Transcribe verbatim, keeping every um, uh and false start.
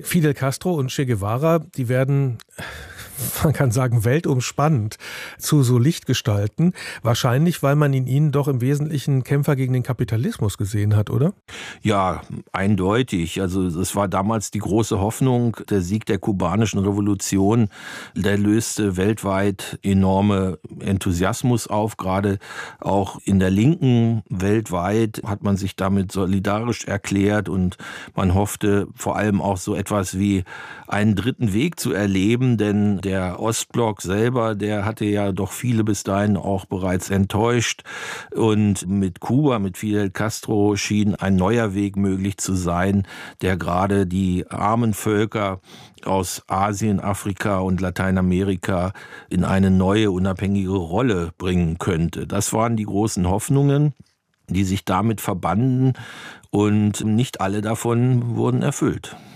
Fidel Castro und Che Guevara, die werden, man kann sagen, weltumspannend zu so Lichtgestalten. Wahrscheinlich, weil man in ihnen doch im Wesentlichen Kämpfer gegen den Kapitalismus gesehen hat, oder? Ja, eindeutig. Also es war damals die große Hoffnung, der Sieg der kubanischen Revolution, der löste weltweit enorme Enthusiasmus auf. Gerade auch in der Linken weltweit hat man sich damit solidarisch erklärt und man hoffte vor allem auch so etwas wie einen dritten Weg zu erleben, denn der Ostblock selber, der hatte ja doch viele bis dahin auch bereits enttäuscht und mit Kuba, mit Fidel Castro schien ein neuer Weg möglich zu sein, der gerade die armen Völker aus Asien, Afrika und Lateinamerika in eine neue, unabhängige Rolle bringen könnte. Das waren die großen Hoffnungen, die sich damit verbanden und nicht alle davon wurden erfüllt.